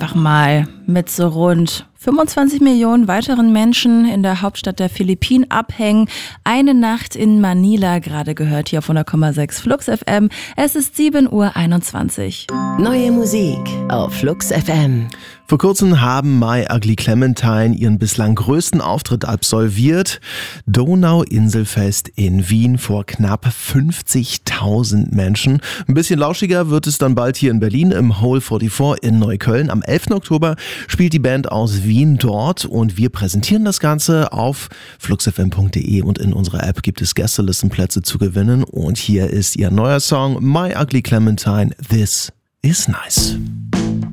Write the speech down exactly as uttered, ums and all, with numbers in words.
einfach mal mit so rund fünfundzwanzig Millionen weiteren Menschen in der Hauptstadt der Philippinen abhängen. Eine Nacht in Manila, gerade gehört hier auf hundert Komma sechs Flux F M. Es ist sieben Uhr einundzwanzig. Neue Musik auf Flux F M. Vor kurzem haben My Ugly Clementine ihren bislang größten Auftritt absolviert. Donauinselfest in Wien vor knapp fünfzigtausend Menschen. Ein bisschen lauschiger wird es dann bald hier in Berlin im Hole vierundvierzig in Neukölln. Am elften Oktober spielt die Band aus Wien dort und wir präsentieren das Ganze auf fluxfm punkt de und in unserer App gibt es Gästelistenplätze zu gewinnen. Und hier ist ihr neuer Song My Ugly Clementine, This is Nice.